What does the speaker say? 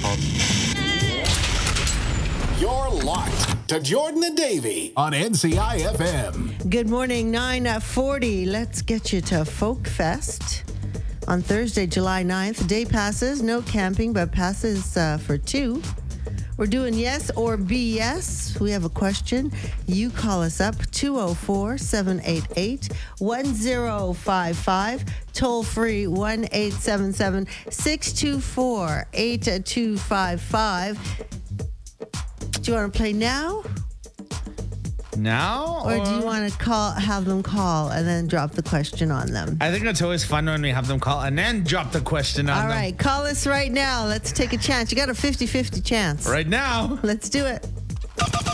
You're locked to Jordan and Davey on NCI FM. Good morning, 9:40. Let's get you to Folk Fest on Thursday, July 9th. Day passes, no camping, but passes for two. We're doing yes or BS. We have a question. You call us up, 204-788-1055. Toll free, 1-877-624-8255. Do you want to play now? Now? Or do you want to have them call and then drop the question on them? I think it's always fun when we have them call and then drop the question on them. All right, call us right now. Let's take a chance. You got a 50-50 chance. Right now. Let's do it.